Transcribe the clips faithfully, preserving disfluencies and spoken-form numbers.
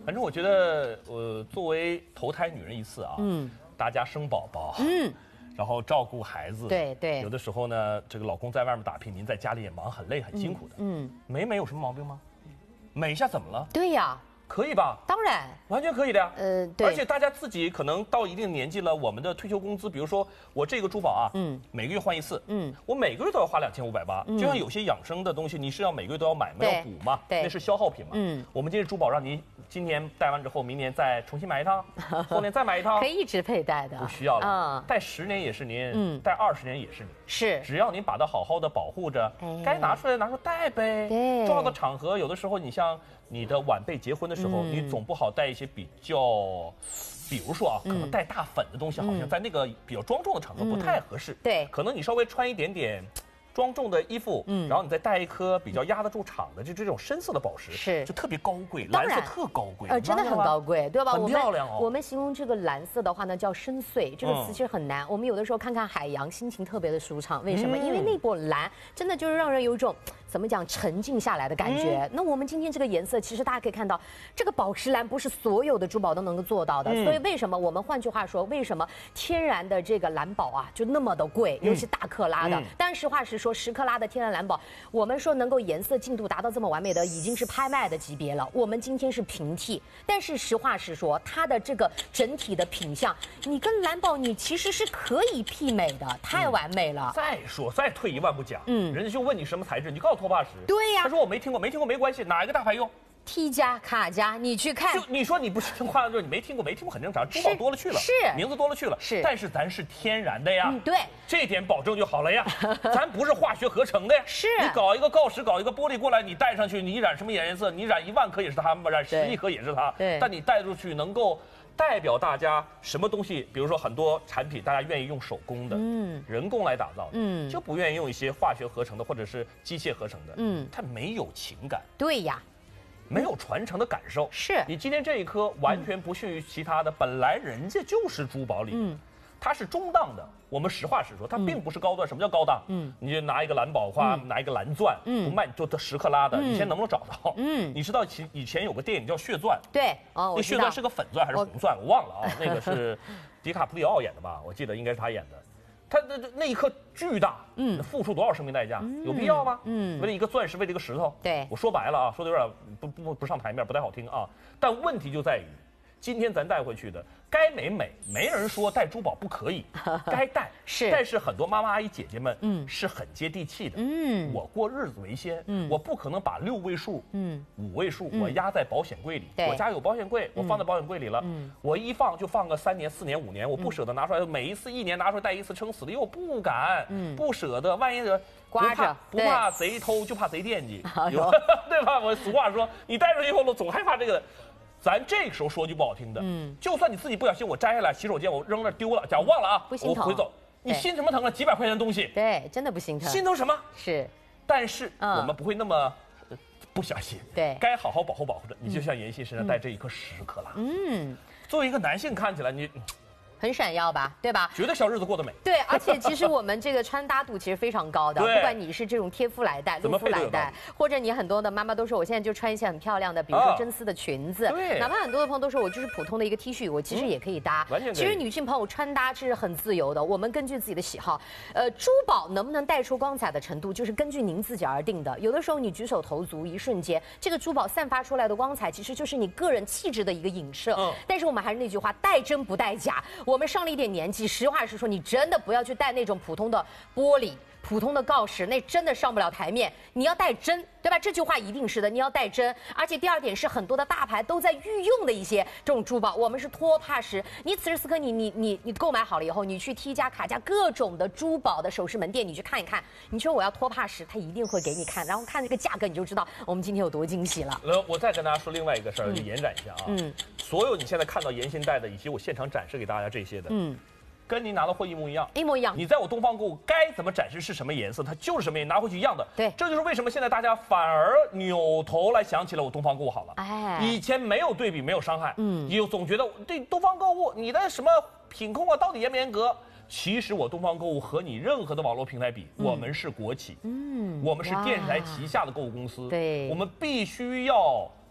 反正我觉得，呃，作为头胎女人一次啊，嗯，大家生宝宝，嗯，然后照顾孩子， 对对， 有的时候呢，这个老公在外面打拼，您在家里也忙，很累很辛苦的，嗯，美美有什么毛病吗？美一下怎么了？ 对呀。 可以吧？ 当然， 完全可以的呀。 呃，对。 而且大家自己可能到一定年纪了，我们的退休工资，比如说我这个珠宝啊，嗯，每个月换一次，嗯，我每个月都要花两千五百八。就像有些养生的东西，你是要每个月都要买嘛，要补嘛， 对， 那是消耗品嘛。嗯，我们今日珠宝让你今年戴完之后，明年再重新买一趟，后年再买一趟， 可以一直佩戴的， 不需要了。嗯，戴十年也是您，嗯，戴二十年也是你。 是， 只要您把它好好的保护着，该拿出来拿出来戴呗。 对， 重要的场合，有的时候你像你的晚辈结婚的时候，你总不好带一些比较，比如说啊，可能带大粉的东西，好像在那个比较庄重的场合不太合适。 对， 可能你稍微穿一点点庄重的衣服，嗯，然后你再戴一颗比较压得住场的，就这种深色的宝石， 是就特别高贵，蓝色特高贵， 呃，真的很高贵，对吧？ 很漂亮哦。 我们形容这个蓝色的话呢，叫深邃，这个词其实很难。我们有的时候看看海洋，心情特别的舒畅。为什么？因为那波蓝真的就是让人有一种怎么讲沉静下来的感觉。那我们今天这个颜色，其实大家可以看到，这个宝石蓝不是所有的珠宝都能够做到的。所以为什么我们换句话说，为什么天然的这个蓝宝啊就那么的贵，尤其大克拉的？但实话实说，十克拉的天然蓝宝，我们说能够颜色净度达到这么完美的，已经是拍卖的级别了。我们今天是平替，但是实话实说，它的这个整体的品相，你跟蓝宝你其实是可以媲美的，太完美了。 嗯、再说，再退一万步讲，嗯，人家就问你什么材质，你告诉托帕石。 对呀、啊， 他说我没听过，没听过没关系，哪一个大牌用 ？T 加卡加，你去看。 就你说你不是听话，就是你没听过，没听过很正常，珠宝多了去了， 是名字多了去了， 是。 但是咱是天然的呀， 嗯，对， 这点保证就好了呀。咱不是化学合成的呀， 是。 你搞一个锆石，搞一个玻璃过来，你戴上去，你染什么颜色？你染一万颗也是它，染十亿颗也是它。 对。 但你戴出去能够代表大家什么东西？比如说很多产品，大家愿意用手工的，嗯，人工来打造的，嗯，就不愿意用一些化学合成的或者是机械合成的，嗯，它没有情感。 对呀。 没有传承的感受， 是你今天这一颗完全不逊于其他的，嗯、本来人家就是珠宝里，嗯，它是中档的。我们实话实说，它并不是高端。嗯、什么叫高档？嗯，你就拿一个蓝宝花，嗯、拿一个蓝钻，嗯，不卖就得十克拉的，嗯、你现在能不能找到？嗯，你知道以以前有个电影叫《血钻》， 对，哦， 那血钻是个粉钻还是红钻？我忘了啊，那个是迪卡普里奥演的吧？我记得应该是他演的。他那那一颗巨大，嗯，付出多少生命代价？嗯、有必要吗？嗯，为了一个钻石，为了一个石头， 对， 我说白了啊，说的有点不不不上台面，不太好听啊。但问题就在于，今天咱带回去的，该美美，没人说戴珠宝不可以，该戴是。 但是很多妈妈阿姨姐姐们，嗯，是很接地气的，嗯，我过日子为先，嗯，我不可能把六位数，嗯，五位数我压在保险柜里，我家有保险柜，我放在保险柜里了，嗯，我一放就放个三年、四年、五年，我不舍得拿出来，每一次一年拿出来戴一次，撑死了又不敢，嗯，不舍得，万一刮着， 不怕贼偷，就怕贼惦记，对吧？我俗话说，你戴上以后了，总害怕这个。咱这个时候说句不好听的，嗯，就算你自己不小心我摘下来洗手间我扔那丢了，假如忘了啊， 不心疼， 我回走，你心什么疼啊？几百块钱的东西， 对，真的不心疼。 心疼什么？ 是， 但是我们不会那么不小心， 对， 该好好保护保护着。你就像妍希身上戴这一颗十克拉，嗯，作为一个男性看起来你。 很闪耀吧，对吧？ 觉得小日子过得美。 对，而且其实我们这个穿搭度其实非常高的，不管你是这种贴肤来戴、露肤来戴，或者你很多的妈妈都说我现在就穿一些很漂亮的，比如说真丝的裙子， 对， 哪怕很多的朋友都说我就是普通的一个 T 恤，我其实也可以搭。 完全可以。 其实女性朋友穿搭是很自由的，我们根据自己的喜好，呃，珠宝能不能带出光彩的程度，就是根据您自己而定的。有的时候你举手投足一瞬间，这个珠宝散发出来的光彩，其实就是你个人气质的一个影射。嗯。但是我们还是那句话，带真不带假。我们上了一点年。实话实说，你真的不要去戴那种普通的玻璃、普通的锆石，那真的上不了台面。你要戴真，对吧？这句话一定是的，你要戴真。而且第二点是，很多的大牌都在御用的一些这种珠宝，我们是托帕石。你此时此刻你你你你购买好了以后，你去 T 加卡加各种的珠宝的首饰门店，你去看一看。你说我要托帕石，他一定会给你看，然后看这个价格，你就知道我们今天有多惊喜了。 呃，我再跟大家说另外一个事儿，就延展一下啊。嗯。所有你现在看到妍希戴的，以及我现场展示给大家这些的，嗯。跟您拿的货一模一样， 一模一样。 你在我东方购物该怎么展示是什么颜色，它就是什么颜色，拿回去一样的。 对， 这就是为什么现在大家反而扭头来想起了我东方购物好了。哎，以前没有对比，没有伤害，嗯，有总觉得对东方购物你的什么品控啊，到底严不严格？其实我东方购物和你任何的网络平台比，嗯、我们是国企，嗯，我们是电视台旗下的购物公司， 对， 我们必须要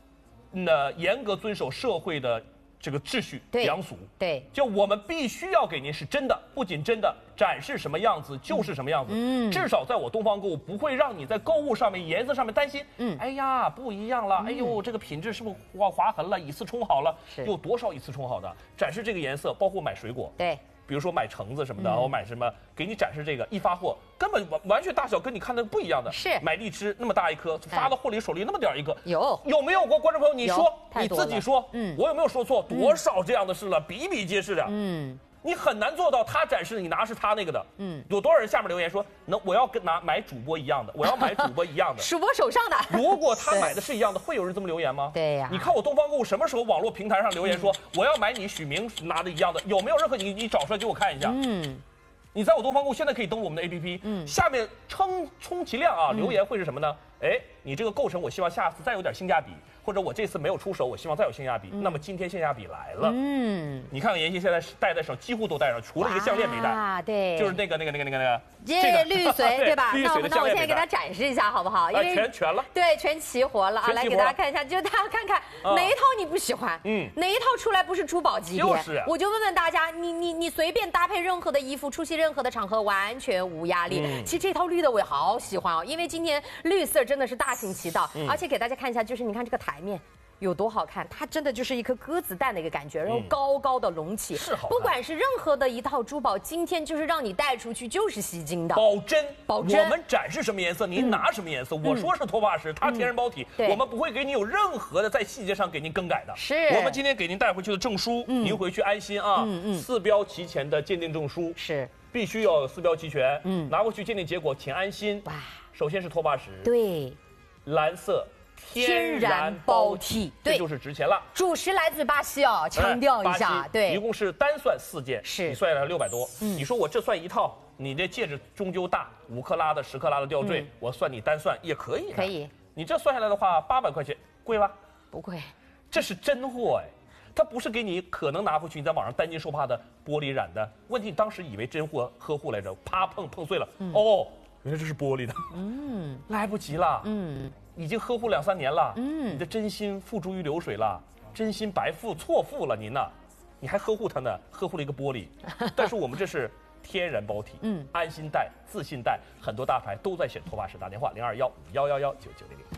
那严格遵守社会的这个秩序良俗。 对， 就我们必须要给您是真的，不仅真的展示什么样子就是什么样子。嗯，至少在我东方购物不会让你在购物上面、颜色上面担心。嗯，哎呀，不一样了，哎呦，这个品质是不是划划痕了？以次充好了，有多少以次充好的？展示这个颜色，包括买水果。 对。 比如说买橙子什么的，我买什么，给你展示这个，一发货根本完完全大小跟你看的不一样的。 是买荔枝那么大一颗，发到货里手里那么点一个， 有有没有过观众朋友？你说你自己说，嗯，我有没有说错？多少这样的事了，比比皆是的。嗯。你很难做到他展示你拿是他那个的，嗯，有多少人下面留言说，能我要跟拿买主播一样的，我要买主播一样的， 主播手上的。 如果他买的是一样的，会有人这么留言吗？ 对呀。 你看我东方购物什么时候网络平台上留言说、嗯、我要买你许明拿的一样的，有没有任何你你找出来给我看一下？嗯。你在我东方购物现在可以登录我们的 A P P， 嗯，下面充充其量啊，留言会是什么呢？哎，你这个构成，我希望下次再有点性价比，或者我这次没有出手，我希望再有性价比。嗯、那么今天性价比来了，嗯，你看看妍希现在戴在手，几乎都戴上，除了一个项链没戴啊， 对， 就是那个那个那个那个那个这个绿髓对吧？ 绿髓的项链没戴。 那我现在给大家展示一下好不好？因为全全了， 对，全齐活了啊！来给大家看一下，就大家看看哪一套你不喜欢，嗯，哪一套出来不是珠宝级别？ 就是， 我就问问大家，你你你随便搭配任何的衣服，出席任何的场合，完全无压力。其实这套绿的我也好喜欢哦，因为今天绿色真的是大行其道，而且给大家看一下，就是你看这个台面。有多好看？它真的就是一颗鸽子蛋的一个感觉，然后高高的隆起， 是好看。 不管是任何的一套珠宝，今天就是让你带出去就是吸睛的， 保真保真。 我们展示什么颜色，您拿什么颜色。我说是脱发石，它天然包体，我们不会给你有任何的在细节上给您更改的。 是我们今天给您带回去的证书，您回去安心啊。嗯嗯，四标齐全的鉴定证书是必须要有四标齐全。嗯，拿回去鉴定结果，请安心。哇，首先是脱发石， 对， 蓝色。 天然包体， 这就是值钱了。 主石来自巴西哦，强调一下，对， 一共是单算四件， 是你算下来六百多。嗯，你说我这算一套，你这戒指终究大，五克拉的、十克拉的吊坠，嗯、我算你单算也可以。 可以， 你这算下来的话，八百块钱，贵吧？ 不贵， 这是真货哎，它不是给你可能拿回去你在网上担惊受怕的玻璃染的。问题你当时以为真货呵护来着，啪碰碰碎了，嗯、哦，原来这是玻璃的，嗯，来不及了，嗯。已经呵护两三年了，嗯，你的真心付诸于流水了，真心白付错付了您呐，你还呵护它呢，呵护了一个玻璃，但是我们这是天然包体，嗯，安心戴，自信戴，很多大牌都在选脱发石，打电话零二幺五幺幺幺九九零零。